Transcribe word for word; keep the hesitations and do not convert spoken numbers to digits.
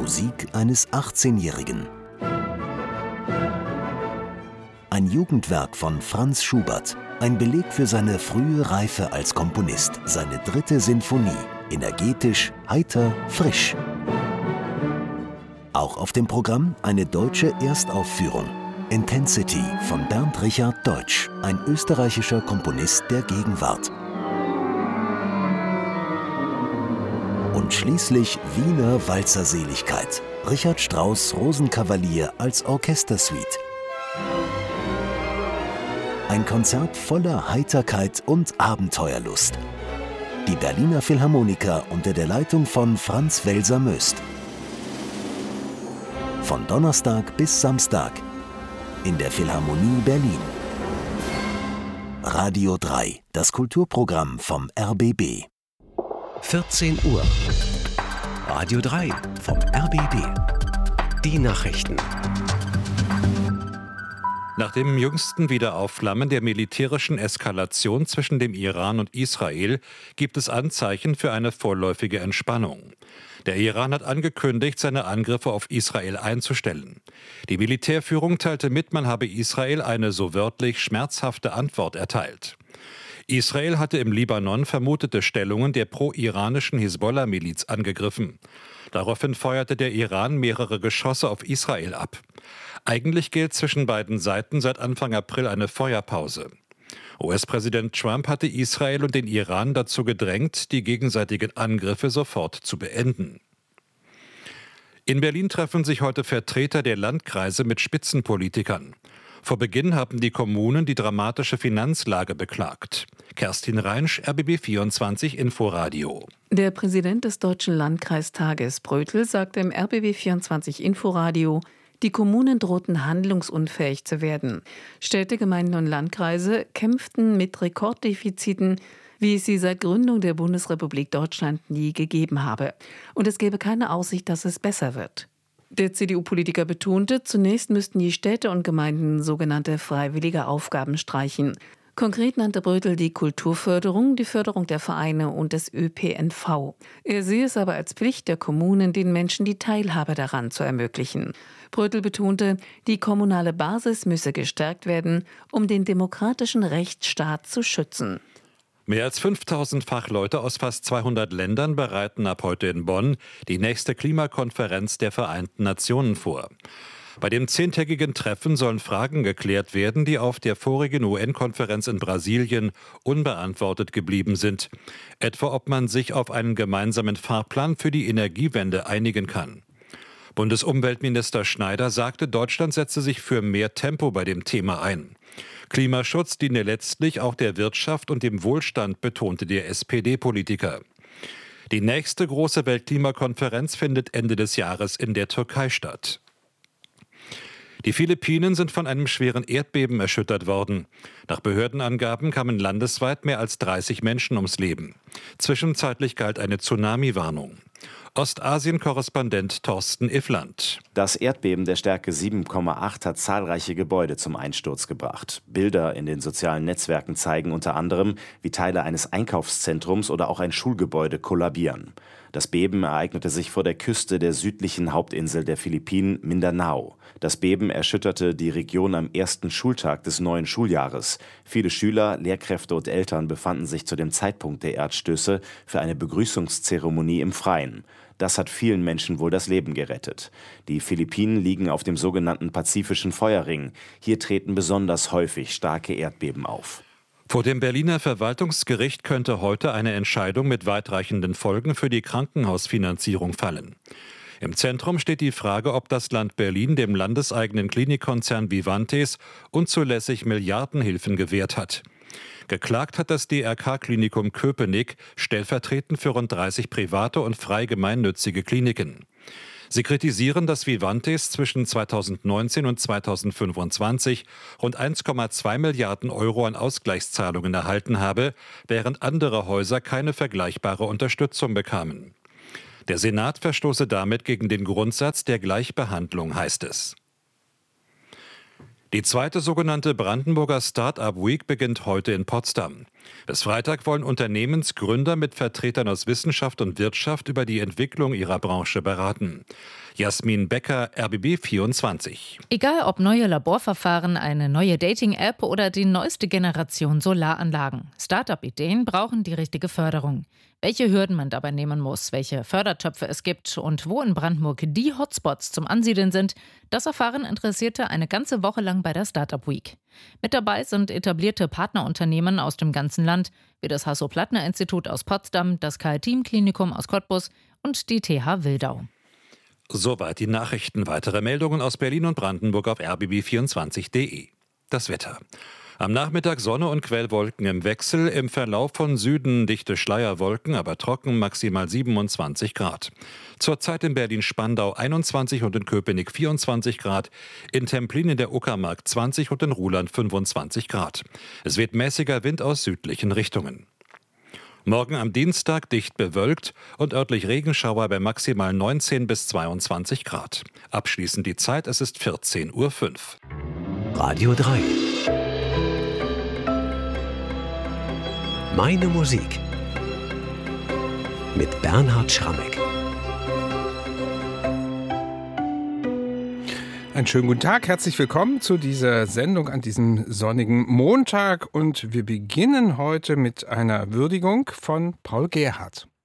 Musik eines achtzehnjährigen. Ein Jugendwerk von Franz Schubert, ein Beleg für seine frühe Reife als Komponist, seine dritte Sinfonie, energetisch, heiter, frisch. Auch auf dem Programm eine deutsche Erstaufführung. Intensity von Bernd Richard Deutsch, ein österreichischer Komponist der Gegenwart. Und schließlich Wiener Walzerseligkeit. Richard Strauss Rosenkavalier als Orchestersuite. Ein Konzert voller Heiterkeit und Abenteuerlust. Die Berliner Philharmoniker unter der Leitung von Franz Welser-Möst. Von Donnerstag bis Samstag in der Philharmonie Berlin. Radio drei, das Kulturprogramm vom R B B. vierzehn Uhr. Radio drei vom R B B. Die Nachrichten. Nach dem jüngsten Wiederaufflammen der militärischen Eskalation zwischen dem Iran und Israel gibt es Anzeichen für eine vorläufige Entspannung. Der Iran hat angekündigt, seine Angriffe auf Israel einzustellen. Die Militärführung teilte mit, man habe Israel eine so wörtlich schmerzhafte Antwort erteilt. Israel hatte im Libanon vermutete Stellungen der pro-iranischen Hisbollah-Miliz angegriffen. Daraufhin feuerte der Iran mehrere Geschosse auf Israel ab. Eigentlich gilt zwischen beiden Seiten seit Anfang April eine Feuerpause. U S-Präsident Trump hatte Israel und den Iran dazu gedrängt, die gegenseitigen Angriffe sofort zu beenden. In Berlin treffen sich heute Vertreter der Landkreise mit Spitzenpolitikern. Vor Beginn haben die Kommunen die dramatische Finanzlage beklagt. Kerstin Reinsch, R B B vierundzwanzig Inforadio. Der Präsident des Deutschen Landkreistages Brötel sagte im R B B vierundzwanzig Inforadio, die Kommunen drohten handlungsunfähig zu werden. Städte, Gemeinden und Landkreise kämpften mit Rekorddefiziten, wie es sie seit Gründung der Bundesrepublik Deutschland nie gegeben habe. Und es gäbe keine Aussicht, dass es besser wird. Der C D U-Politiker betonte, zunächst müssten die Städte und Gemeinden sogenannte freiwillige Aufgaben streichen. Konkret nannte Brötel die Kulturförderung, die Förderung der Vereine und des Ö P N V. Er sehe es aber als Pflicht der Kommunen, den Menschen die Teilhabe daran zu ermöglichen. Brötel betonte, die kommunale Basis müsse gestärkt werden, um den demokratischen Rechtsstaat zu schützen. Mehr als fünftausend Fachleute aus fast zweihundert Ländern bereiten ab heute in Bonn die nächste Klimakonferenz der Vereinten Nationen vor. Bei dem zehntägigen Treffen sollen Fragen geklärt werden, die auf der vorigen U N-Konferenz in Brasilien unbeantwortet geblieben sind. Etwa, ob man sich auf einen gemeinsamen Fahrplan für die Energiewende einigen kann. Bundesumweltminister Schneider sagte, Deutschland setze sich für mehr Tempo bei dem Thema ein. Klimaschutz diene letztlich auch der Wirtschaft und dem Wohlstand, betonte der S P D-Politiker. Die nächste große Weltklimakonferenz findet Ende des Jahres in der Türkei statt. Die Philippinen sind von einem schweren Erdbeben erschüttert worden. Nach Behördenangaben kamen landesweit mehr als dreißig Menschen ums Leben. Zwischenzeitlich galt eine Tsunami-Warnung. Ostasien-Korrespondent Thorsten Iffland. Das Erdbeben der Stärke sieben Komma acht hat zahlreiche Gebäude zum Einsturz gebracht. Bilder in den sozialen Netzwerken zeigen unter anderem, wie Teile eines Einkaufszentrums oder auch ein Schulgebäude kollabieren. Das Beben ereignete sich vor der Küste der südlichen Hauptinsel der Philippinen, Mindanao. Das Beben erschütterte die Region am ersten Schultag des neuen Schuljahres. Viele Schüler, Lehrkräfte und Eltern befanden sich zu dem Zeitpunkt der Erdstöße für eine Begrüßungszeremonie im Freien. Das hat vielen Menschen wohl das Leben gerettet. Die Philippinen liegen auf dem sogenannten Pazifischen Feuerring. Hier treten besonders häufig starke Erdbeben auf. Vor dem Berliner Verwaltungsgericht könnte heute eine Entscheidung mit weitreichenden Folgen für die Krankenhausfinanzierung fallen. Im Zentrum steht die Frage, ob das Land Berlin dem landeseigenen Klinikkonzern Vivantes unzulässig Milliardenhilfen gewährt hat. Geklagt hat das D R K-Klinikum Köpenick, stellvertretend für rund dreißig private und frei gemeinnützige Kliniken. Sie kritisieren, dass Vivantes zwischen zweitausendneunzehn und zweitausendfünfundzwanzig rund eins Komma zwei Milliarden Euro an Ausgleichszahlungen erhalten habe, während andere Häuser keine vergleichbare Unterstützung bekamen. Der Senat verstoße damit gegen den Grundsatz der Gleichbehandlung, heißt es. Die zweite sogenannte Brandenburger Start-up Week beginnt heute in Potsdam. Bis Freitag wollen Unternehmensgründer mit Vertretern aus Wissenschaft und Wirtschaft über die Entwicklung ihrer Branche beraten. Jasmin Becker, R B B vierundzwanzig. Egal ob neue Laborverfahren, eine neue Dating-App oder die neueste Generation Solaranlagen. Start-up-Ideen brauchen die richtige Förderung. Welche Hürden man dabei nehmen muss, welche Fördertöpfe es gibt und wo in Brandenburg die Hotspots zum Ansiedeln sind, das erfahren Interessierte eine ganze Woche lang bei der Startup Week. Mit dabei sind etablierte Partnerunternehmen aus dem ganzen Land, wie das Hasso-Plattner-Institut aus Potsdam, das Karl-Team-Klinikum aus Cottbus und die T H Wildau. Soweit die Nachrichten. Weitere Meldungen aus Berlin und Brandenburg auf r b b vierundzwanzig punkt d e. Das Wetter. Am Nachmittag Sonne und Quellwolken im Wechsel, im Verlauf von Süden dichte Schleierwolken, aber trocken, maximal siebenundzwanzig Grad. Zurzeit in Berlin-Spandau einundzwanzig und in Köpenick vierundzwanzig Grad, in Templin in der Uckermark zwanzig und in Ruhland fünfundzwanzig Grad. Es weht mäßiger Wind aus südlichen Richtungen. Morgen am Dienstag dicht bewölkt und örtlich Regenschauer bei maximal neunzehn bis zweiundzwanzig Grad. Abschließend die Zeit, es ist vierzehn Uhr fünf. Radio drei. Meine Musik mit Bernhard Schrammeck. Einen schönen guten Tag, herzlich willkommen zu dieser Sendung an diesem sonnigen Montag und wir beginnen heute mit einer Würdigung von Paul Gerhardt.